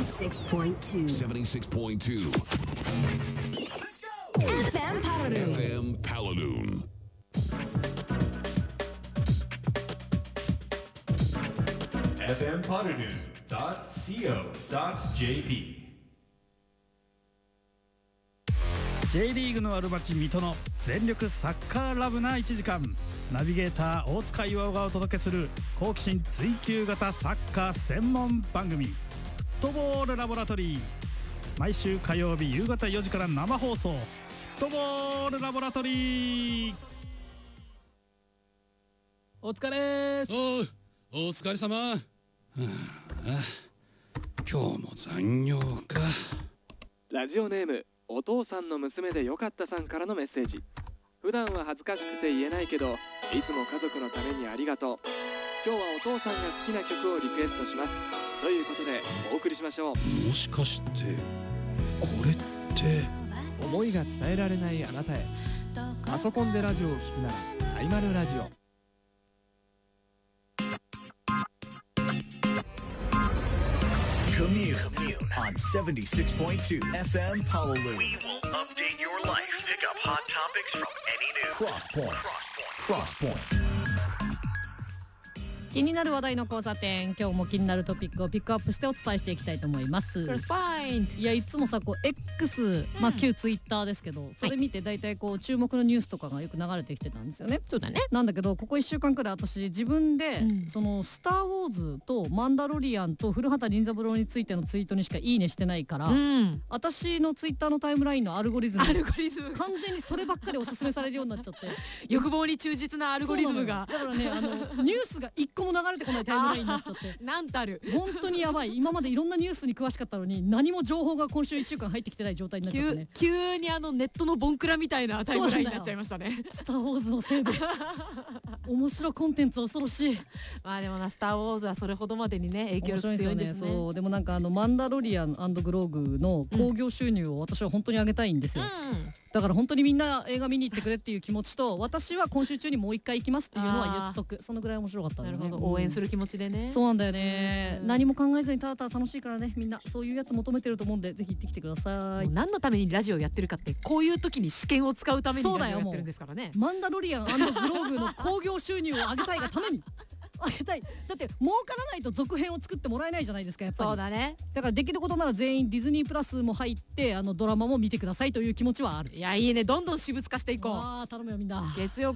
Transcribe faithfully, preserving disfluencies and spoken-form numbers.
seventy-six point two セブンティシックスポイントツーエフエム Paladun エフエム Paladun エフエム Paladun ドット シーオー ドット ジェーピー J リーグのある街水戸の全力サッカーラブないちじかん、ナビゲーター大塚岩尾がお届けする好奇心追求型サッカー専門番組フットボールラボラトリー。毎週火曜日夕方よじから生放送、フットボールラボラトリー。お疲れーす。 おう、お疲れ様。はあ、あ今日も残業か。 ラジオネームお父さんの娘でよかったさんからのメッセージ。普段は恥ずかしくて言えないけど、いつも家族のためにありがとう。今日はお父さんが好きな曲をリクエストします。ということでお送りしましょう。 もしかしてこれって思いが伝えられないあなたへ。パソコンでラジオを聞くならサイマルラジオ。 Commune on seventy-six point two エフエム Paladun. We will update your life. Pick up hot topics from any news. Crosspoint. Crosspoint. 気になる話題の交差点、今日も気になるトピックをピックアップしてお伝えしていきたいと思います。 クロスポイント。 いや、いつもさこう X、まあ旧ツイッターですけど、それ見て大体こう注目のニュースとかがよく流れてきてたんですよね。 そうだね。 なんだけどここいっしゅうかんくらい私自分で、うん、そのスターウォーズとマンダロリアンと古畑任三郎についてのツイートにしかいいねしてないから、うん、私のツイッターのタイムラインのアルゴリズム、 アルゴリズム完全にそればっかりおすすめされるようになっちゃって欲望に忠実なアルゴリズムが。 だからね、あのニュースが一個も流れてこないタイムラインになっちゃってなんたる本当にやばい。今までいろんなニュースに詳しかったのに何も情報が今週いっしゅうかん入ってきてない状態になっちゃってね。 急, 急にあのネットのボンクラみたいなタイムラインになっちゃいましたね。 スターウォーズのせいで面白コンテンツ恐ろしい。 まあでもな、スターウォーズはそれほどまでにね影響が強いんですね。 そうでもなんかあのマンダロリアン&グローグの興行収入を私は本当に上げたいんですよ、うん、だから本当にみんな映画見に行ってくれっていう気持ちと、私は今週中にもう一回行きますっていうのは言っとく。そのぐらい面白かったね。 なるほど、応援する気持ちでね。 そうなんだよね、うん、何も考えずにただただ楽しいからね、みんなそういうやつ求めてると思うんでぜひ行ってきてください。 何のためにラジオやってるかって、こういう時に試験を使うためにラジオやってるんですからね。 マンダロリアン&グローグの興行収入を上げたいがために上げたい。だって儲からないと続編を作ってもらえないじゃないですか、やっぱり。 そうだね。 だからできることなら全員ディズニープラスも入ってあのドラマも見てくださいという気持ちはある。 いや、いいね、どんどん私物化していこう。 ああ頼むよみんな。 月曜